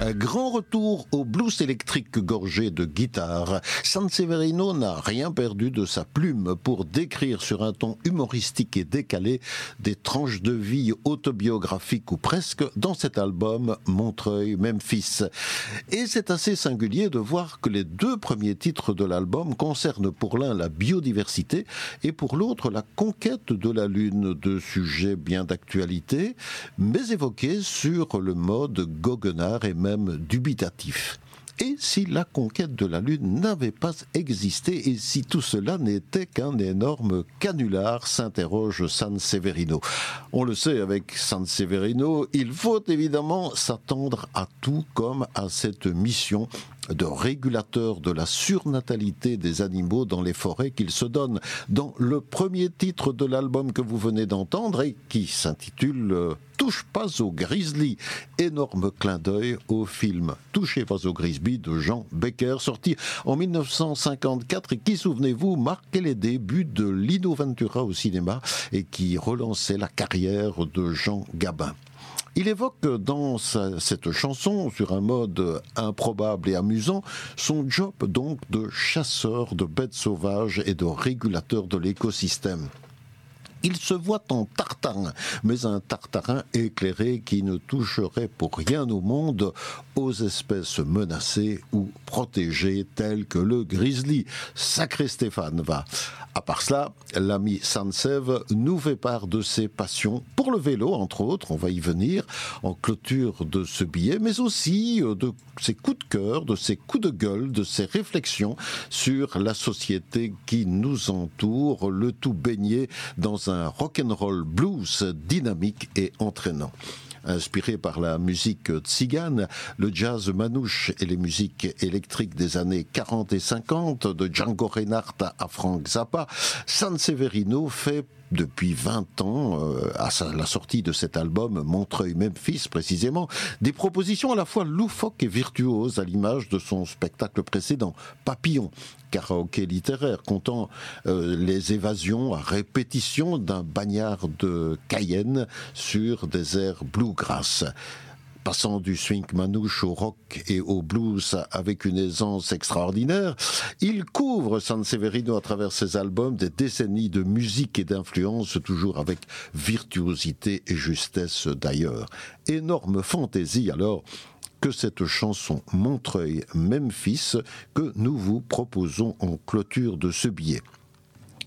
Un grand retour au blues électrique gorgé de guitare. Sanseverino n'a rien perdu de sa plume pour décrire sur un ton humoristique et décalé des tranches de vie autobiographiques ou presque dans cet album Montreuil-Memphis. Et c'est assez singulier de voir que les deux premiers titres de l'album concernent pour l'un la biodiversité et pour l'autre la conquête de la Lune, deux sujets bien d'actualité, mais évoqués sur le mode goguenard et même dubitatif. Et si la conquête de la Lune n'avait pas existé et si tout cela n'était qu'un énorme canular, s'interroge Sanseverino. On le sait, avec Sanseverino, il faut évidemment s'attendre à tout comme à cette mission de régulateur de la surnatalité des animaux dans les forêts qu'il se donne dans le premier titre de l'album que vous venez d'entendre et qui s'intitule « Touche pas au grizzly », énorme clin d'œil au film « Touchez pas au grizzly » de Jean Becker, sorti en 1954 et qui, souvenez-vous, marquait les débuts de Lino Ventura au cinéma et qui relançait la carrière de Jean Gabin. Il évoque dans cette chanson, sur un mode improbable et amusant, son job donc de chasseur de bêtes sauvages et de régulateur de l'écosystème. Il se voit en tartarin, mais un tartarin éclairé qui ne toucherait pour rien au monde aux espèces menacées ou protégées telles que le grizzly. Sacré Stéphane va. À part cela, l'ami Sansev nous fait part de ses passions pour le vélo, entre autres, on va y venir en clôture de ce billet, mais aussi de ses coups de cœur, de ses coups de gueule, de ses réflexions sur la société qui nous entoure, le tout baigné dans un rock'n'roll blues dynamique et entraînant. Inspiré par la musique tzigane, le jazz manouche et les musiques électriques des années 40 et 50, de Django Reinhardt à Frank Zappa, Sanseverino fait depuis 20 ans, à la sortie de cet album Montreuil-Memphis précisément, des propositions à la fois loufoques et virtuoses à l'image de son spectacle précédent, Papillon, karaoké littéraire, comptant les évasions à répétition d'un bagnard de Cayenne sur des airs bluegrass. Passant du swing manouche au rock et au blues avec une aisance extraordinaire, il couvre Sanseverino à travers ses albums des décennies de musique et d'influence, toujours avec virtuosité et justesse d'ailleurs. Énorme fantaisie alors que cette chanson Montreuil-Memphis que nous vous proposons en clôture de ce billet.